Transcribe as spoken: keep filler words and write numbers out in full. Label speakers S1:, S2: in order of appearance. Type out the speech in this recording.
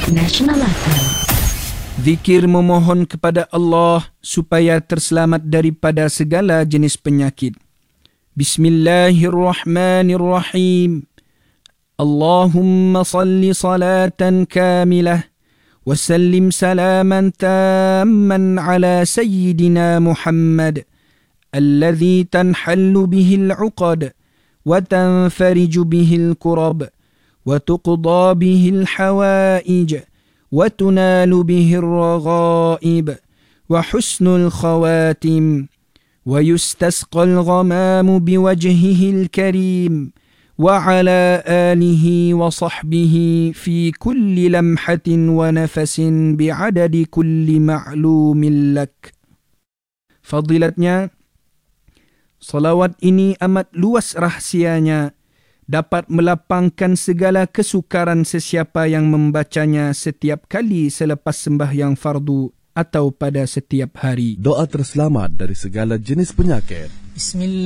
S1: Nasional F M.
S2: Zikir memohon kepada Allah supaya terselamat daripada segala jenis penyakit. Bismillahirrahmanirrahim. Allahumma salli salatan kamilah wa sallim salaman tamman ala sayyidina Muhammad alladhi tanhallu bihil uqad wa tanfariju bihil kurab wa tuqda bihil hawaij وتنال به الرغائب وحسن الخواتم ويستسقى الغمام بوجهه الكريم وعلى آله وصحبه في كل لمحة ونفس بعدد كل معلوم لك. Fadilatnya, salawat ini amat luas rahsianya, dapat melapangkan segala kesukaran sesiapa yang membacanya setiap kali selepas sembahyang fardu atau pada setiap hari.
S3: Doa terselamat dari segala jenis penyakit.
S4: Bismillah.